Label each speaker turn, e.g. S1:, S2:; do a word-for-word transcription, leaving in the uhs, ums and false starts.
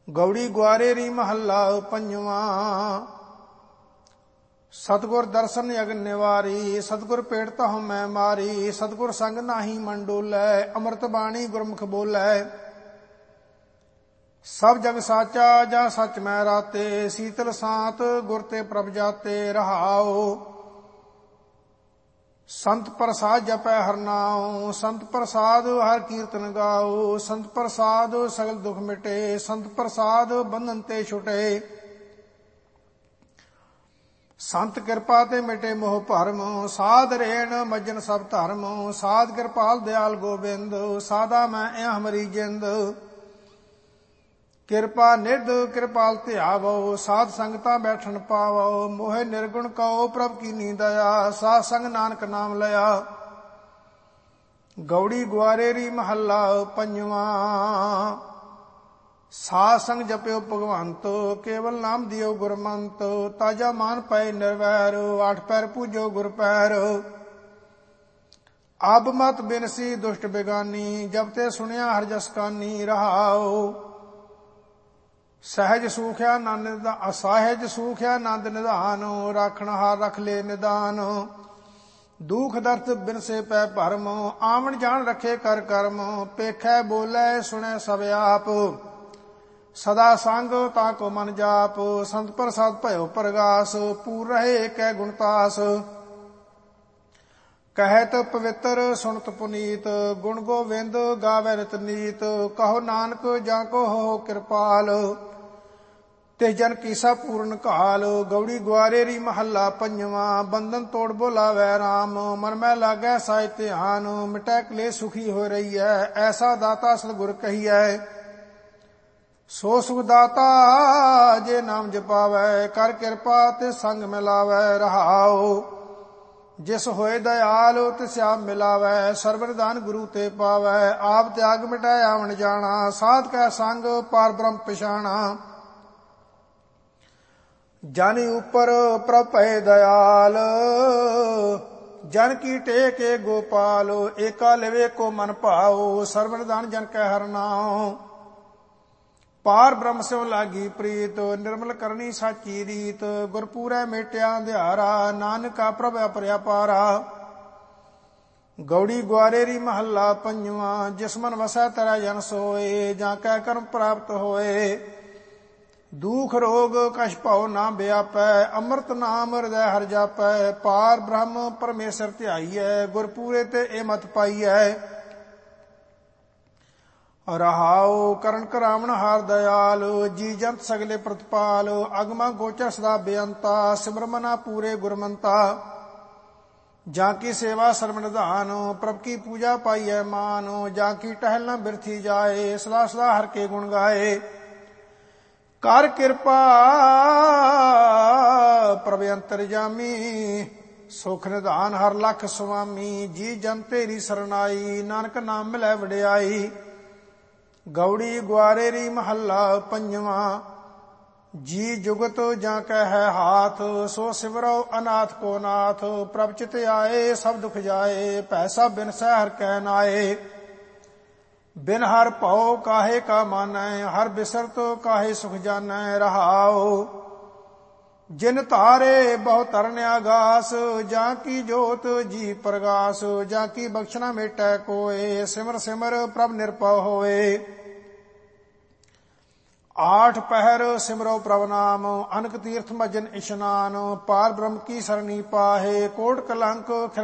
S1: ਗੌੜੀ ਗੁਆਰੇਰੀ ਮਹੱਲਾ ਪੰਜਵਾਂ। ਸਤਿਗੁਰ ਦਰਸ਼ਨ ਅਗਨ ਨਿਵਾਰੀ, ਸਤਿਗੁਰ ਪੇਟ ਤਹੁ ਮੈਂ ਮਾਰੀ। ਸਤਿਗੁਰ ਸੰਗ ਨਾਹੀ ਮਨ ਡੋਲੈ, ਅੰਮ੍ਰਿਤ ਬਾਣੀ ਗੁਰਮੁਖ ਬੋਲੈ। ਸਭ ਜਗ ਸਾਚਾ ਜਾਂ ਸੱਚ ਮੈਂ ਰਾਤੇ, ਸੀਤਲ ਸਾਤ ਗੁਰ ਤੇ ਪ੍ਰਭ ਜਾਤੇ। ਰਹਾਉ ਸੰਤ ਪ੍ਰਸਾਦ ਜਪੈ ਹਰ ਨਾਉ, ਸੰਤ ਪ੍ਰਸਾਦ ਹਰ ਕੀਰਤਨ ਗਾਉ। ਸੰਤ ਪ੍ਰਸਾਦ ਸਗਲ ਦੁਖ ਮਿਟੇ, ਸੰਤ ਪ੍ਰਸਾਦ ਬੰਧਨ ਤੇ ਛੁਟੇ। ਸੰਤ ਕਿਰਪਾ ਤੇ ਮਿਟੇ ਮੋਹ ਭਰਮ, ਸਾਧ ਰੇਣ ਮੱਜਨ ਸਭ ਧਰਮ। ਸਾਧ ਕਿਰਪਾਲ ਦਿਆਲ ਗੋਬਿੰਦ, ਸਾਦਾ ਮੈਂ ਇਹ ਹਮਰੀ ਜਿੰਦ। ਕਿਰਪਾ ਨਿਧ ਕਿਰਪਾਲ ਧਿਆਵੋ, ਸਾਧ ਸੰਗਤਾਂ ਬੈਠਣ ਪਾਵੋ। ਮੋਹਿ ਨਿਰਗੁਣ ਕਉ ਪ੍ਰਭ ਕੀਨੀ ਦਇਆ, ਸਾਧ ਸੰਗ ਨਾਨਕ ਨਾਮ ਲਿਆ। ਗੌੜੀ ਗੁਆਰੇਰੀ ਮਹੱਲਾ ਪੰਜਵਾਂ। ਸਾਧ ਸੰਗ ਜਪਿਓ ਭਗਵੰਤ, ਕੇਵਲ ਨਾਮ ਦਿਓ ਗੁਰਮੰਤ। ਤਾਜਾ ਮਾਨ ਪਏ ਨਿਰਵੈਰ, ਆਠ ਪੈਰ ਪੂਜੋ ਗੁਰ ਪੈਰ। ਅਬ ਮਤ ਬਿਨਸੀ ਦੁਸ਼ਟ ਬੇਗਾਨੀ, ਜਬ ਤੇ ਸੁਣਿਆ ਹਰਿ ਜਸ ਕਾਨੀ। ਰਹਾਉ ਸਹਿਜ ਸੂਖਿਆ ਨੰਦ ਅਸਾਹਿਜ ਸੂਖਿਆ ਨੰਦ ਨਿਧਾਨ। ਰਾਖਣ ਹਾਰ ਰਖ ਲੈ ਨਿਦਾਨ, ਦੁਖ ਦਰਦ ਬਿਨਸੇ ਪੈ ਭਰਮ। ਆਵਣ ਜਾਣ ਰੱਖੇ ਕਰ ਕਰਮ, ਪੇਖੈ ਬੋਲੇ ਸੁਣੈ ਸਭ ਆਪ। ਸਦਾ ਸੰਗ ਤਾ ਕੋ ਮਨ ਜਾਪ, ਸੰਤ ਪ੍ਰਸਾਦ ਭਇਓ ਪ੍ਰਗਾਸ। ਪੂਰ ਰਹੇ ਕੈ ਗੁਣਤਾਸ, ਕਹਿਤ ਪਵਿੱਤਰ ਸੁਣਤ ਪੁਨੀਤ। ਗੁਣ ਗੋਵਿੰਦ ਗਾਵੈ ਨਿਤ ਨੀਤ, ਕਹੋ ਨਾਨਕ ਜਾਂ ਕੋ ਹੋ ਕਿਰਪਾਲ। ਤੇ ਜਨ ਕੀਸਾ ਪੂਰਨ ਕਾਲ। ਗੌੜੀ ਗੁਆਰੇਰੀ ਮਹੱਲਾ ਪੰਜਵਾਂ। ਬੰਧਨ ਤੋੜ ਬੋਲਾਵੈ ਰਾਮ, ਮਨ ਮੈਂ ਲਾਗੈ ਸਾਇ ਧਿਆਨ। ਮਿਟੈ ਕਲੇਸ਼ ਸੁਖੀ ਹੋ ਰਹੀਐ, ਐਸਾ ਦਾਤਾ ਸਤਿਗੁਰ ਕਹੀਐ। ਸੋ ਸੁਖ ਦਾਤਾ ਜੇ ਨਾਮ ਜਪਾਵੈ, ਕਰ ਕਿਰਪਾ ਤੇ ਸੰਗ ਮਿਲਾਵੈ। ਰਹਾਉ ਜਿਸ ਹੋਏ ਦਇਆਲ, ਤਿਸ ਆਪ ਮਿਲਾਵੈ। ਸਰਬ ਨਿਧਾਨ ਗੁਰੂ ਤੇ ਪਾਵੈ, ਆਪ ਤਿਆਗ ਮਿਟੈ ਆਵਣ ਜਾਣਾ। ਸਾਧ ਕੈ ਸੰਗ ਪਾਰ ਬ੍ਰਹਮ ਪਛਾਣਾ। ਜਨ ਉਪਰ ਪ੍ਰਭ ਭਏ ਦਇਆਲ, ਜਨ ਕੀ ਟੇਕੇ ਗੋਪਾਲ। ਏਕਾ ਲਿਵੇ ਕੋ ਮਨ ਭਾਉ, ਸਰਬ ਨਿਧਾਨ ਜਨ ਕੈ ਹਰਿ ਨਾਉ। ਪਾਰ ਬ੍ਰਹਮ ਸਿਉ ਲਾਗੀ ਪ੍ਰੀਤ, ਨਿਰਮਲ ਕਰਨੀ ਸਾਚੀ ਰੀਤ। ਗੁਰਪੂਰੈ ਮੇਟਿਆ ਅੰਧਿਆਰਾ, ਨਾਨਕਾ ਪ੍ਰਭ ਅਪਰਿਆ ਪਾਰਾ। ਗੌੜੀ ਗੁਆਰੇਰੀ ਮਹੱਲਾ ਪੰਜਵਾਂ। ਜਿਸ ਮਨ ਵਸੈ ਤੇਰਾ ਜਨ ਸੋਏ, ਜਾਂ ਕੈ ਕਰਮ ਪ੍ਰਾਪਤ ਹੋਏ। ਦੁਖ ਰੋਗ ਕਛ ਭਉ ਨਾ ਵਿਆਪੈ, ਅੰਮ੍ਰਿਤ ਨਾਮ ਹਿਰਦੈ ਹਰਿ ਜਾਪੈ। ਪਾਰ ਬ੍ਰਹਮ ਪਰਮੇਸ਼ਰ ਧਿਆਈਐ, ਗੁਰਪੂਰੇ ਤੇ ਇਹ ਮਤ ਪਾਈਐ। ਰਹਾਉ ਕਰਨ ਕਰਾਵਣ ਹਾਰ ਦਇਆਲ, ਜੀ ਜੰਤ ਸਗਲੇ ਪ੍ਰਤਪਾਲ। ਅਗਮਾ ਗੋਚਰ ਸਦਾ ਬੇਅੰਤਾ, ਸਿਮਰ ਮਨਾ ਪੂਰੇ ਗੁਰਮੰਤਾ। ਜਾਂ ਕੀ ਸੇਵਾ ਸਰਬ ਨਿਧਾਨ, ਪ੍ਰਭ ਕੀ ਪੂਜਾ ਪਾਈਐ ਮਾਨ। ਜਾਂ ਕੀ ਟਹਿਲ ਨਾ ਬਿਰਥੀ ਜਾਏ, ਸਦਾ ਸਦਾ ਹਰਿ ਕੇ ਗੁਣ ਗਾਏ। ਕਰ ਕਿਰਪਾ ਪ੍ਰਭ ਅੰਤਰਜਾਮੀ, ਸੁਖ ਨਿਧਾਨ ਹਰ ਲਖ ਸੁਆਮੀ। ਜੀ ਜਨ ਤੇਰੀ ਸਰਨਾਈ, ਨਾਨਕ ਨਾਮ ਮਿਲੈ ਵਡਿਆਈ। ਗੌੜੀ ਗੁਆਰੇਰੀ ਮਹੱਲਾ ਪੰਜਵਾਂ। ਜੀ ਜੁਗਤ ਜਾਂ ਕੈ ਹੈ ਹਾਥ, ਸੋ ਸਿਮਰੋ ਅਨਾਥ ਕੋ ਨਾਥ। ਪ੍ਰਭ ਚਿਤ ਆਏ ਸਭ ਦੁਖ ਜਾਏ, ਭੈ ਸਭ ਬਿਨਸੈ ਹਰਿ ਕੈ ਨਾਏ। ਬਿਨ ਹਰ ਭਉ ਕਾਹੇ ਕਾ ਮਾਨੈ, ਹਰ ਬਿਸਰਤ ਕਾਹੇ ਸੁਖ ਜਾਨੈ। ਰਹਾਉ ਜਿਨ ਧਾਰੇ ਬਹੁ ਤਰਨ ਆਗਾਸ, ਜਾਂ ਕੀ ਜੋਤ ਜੀ ਪ੍ਰਗਾਸ। ਜਾਂ ਕੀ ਬਖਸ਼ਣਾ ਮੇਟੈ ਕੋਏ, ਸਿਮਰ ਸਿਮਰ ਪ੍ਰਭ ਨਿਰਭਉ ਹੋਏ। ਆਠ ਪਹਿਰ ਸਿਮਰੋ ਪ੍ਰਭ ਨਾਮ, ਅਨਕ ਤੀਰਥ ਮਜਨ ਇਸ਼ਨਾਨ। ਪਾਰ ਬ੍ਰਹਮ ਕੀ ਸਰਣੀ ਪਾਹੇ, ਕੋਟ ਕਲੰਕ